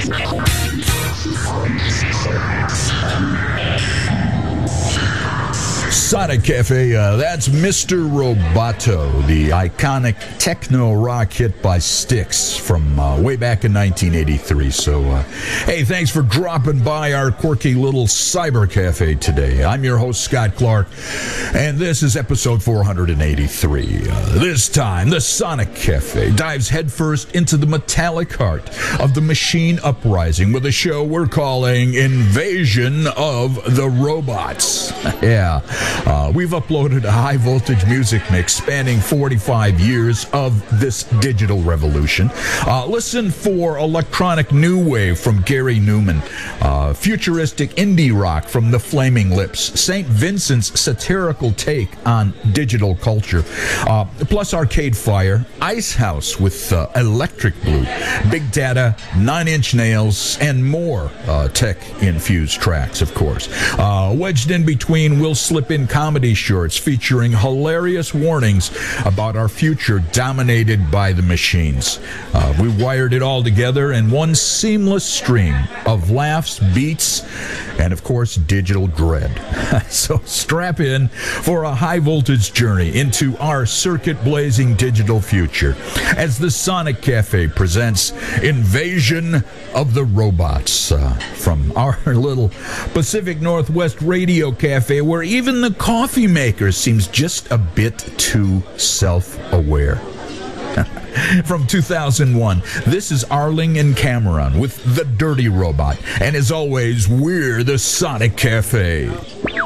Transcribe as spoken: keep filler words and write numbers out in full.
Sonic Cafe, uh, that's Mister Roboto, the iconic techno rock hit by Styx from uh, way back in nineteen eighty-three. So, uh, hey, thanks for dropping by our quirky little cyber cafe today. I'm your host, Scott Clark, and this is episode four hundred eighty-three. Uh, this time, the Sonic Cafe dives headfirst into the metallic heart of the machine uprising with a show we're calling Invasion of the Robots. Yeah. Uh, we've uploaded a high-voltage music mix spanning forty-five years of this digital revolution. Uh, listen for electronic new wave from Gary Newman, uh, futuristic indie rock from The Flaming Lips, Saint Vincent's satirical take on digital culture, uh, plus Arcade Fire, Ice House with uh, Electric Blue, Big Data, Nine Inch Nails, and more uh, tech-infused tracks, of course. Uh, wedged in between, we'll slip in comedy shorts featuring hilarious warnings about our future dominated by the machines. Uh, we wired it all together in one seamless stream of laughs, beats, and of course, digital dread. So strap in for a high-voltage journey into our circuit-blazing digital future as the Sonic Cafe presents Invasion of the Robots uh, from our little Pacific Northwest radio cafe, where even the coffee maker seems just a bit too self-aware. From two thousand one, this is Arling and Cameron with The Dirty Robot. And as always, we're the Sonic Cafe.